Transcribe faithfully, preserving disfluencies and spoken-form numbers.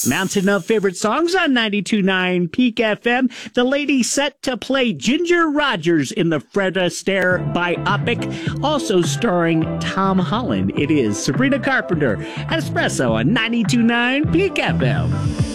Mountain of favorite songs on ninety-two point nine Peak F M. The lady set to play Ginger Rogers in the Fred Astaire biopic, also starring Tom Holland. It is Sabrina Carpenter at Espresso on ninety-two point nine Peak F M.